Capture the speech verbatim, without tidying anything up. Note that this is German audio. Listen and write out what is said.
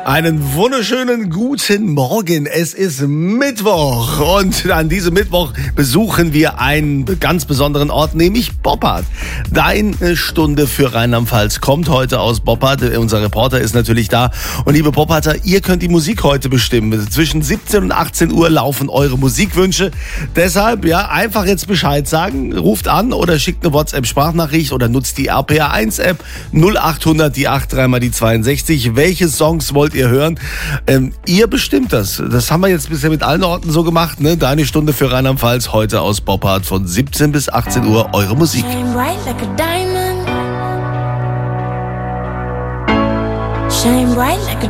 Einen wunderschönen guten Morgen. Es ist Mittwoch und an diesem Mittwoch besuchen wir einen ganz besonderen Ort, nämlich Boppard. Deine Stunde für Rheinland-Pfalz kommt heute aus Boppard. Unser Reporter ist natürlich da. Und liebe Bopparder, ihr könnt die Musik heute bestimmen. Zwischen siebzehn und achtzehn Uhr laufen eure Musikwünsche. Deshalb, ja, einfach jetzt Bescheid sagen. Ruft an oder schickt eine WhatsApp-Sprachnachricht oder nutzt die R P R eins App null achthundert, die acht, drei mal die zweiundsechzig. Welche Songs wollt ihr hören? Ähm, ihr bestimmt das. Das haben wir jetzt bisher mit allen Orten so gemacht. Ne? Deine Stunde für Rheinland-Pfalz heute aus Boppard von siebzehn bis achtzehn Uhr. Eure Musik. Shine bright like a diamond. Shine bright like a